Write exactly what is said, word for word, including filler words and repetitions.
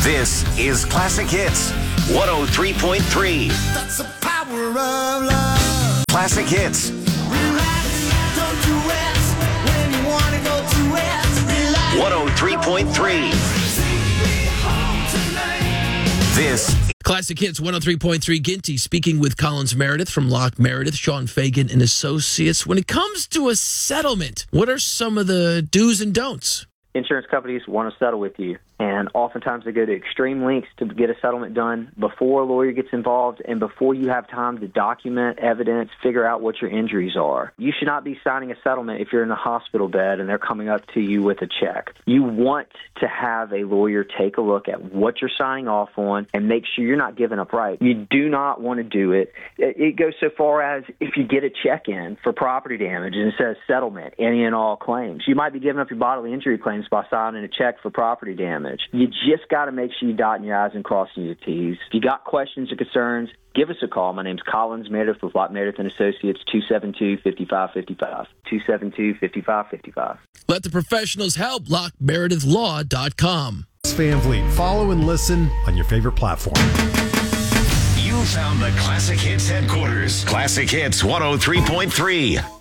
This is Classic Hits one oh three point three. That's the power of love. Classic Hits. Relax, don't do it when you want to go to it. Relax. one oh three point three. This Classic Hits one oh three point three. Ginty speaking with Collins Meredith from Locke Meredith, Sean Fagan and Associates. When it comes to a settlement, what are some of the do's and don'ts? Insurance companies want to settle with you, and oftentimes they go to extreme lengths to get a settlement done before a lawyer gets involved and before you have time to document evidence, figure out what your injuries are. You should not be signing a settlement if you're in a hospital bed and they're coming up to you with a check. You want to have a lawyer take a look at what you're signing off on and make sure you're not giving up rights. You do not want to do it. It goes so far as if you get a check in for property damage and it says settlement, any and all claims, you might be giving up your bodily injury claims by signing a check for property damage. You just got to make sure you're dotting your I's and crossing your T's. If you got questions or concerns, give us a call. My name's Collins Meredith with Locke Meredith and Associates, two seven two, five five five five, two seven two, five five five five. Let the professionals help. Locke Meredith Law dot com. Van Vliet. Follow and listen on your favorite platform. You found the Classic Hits headquarters. Classic Hits one oh three point three.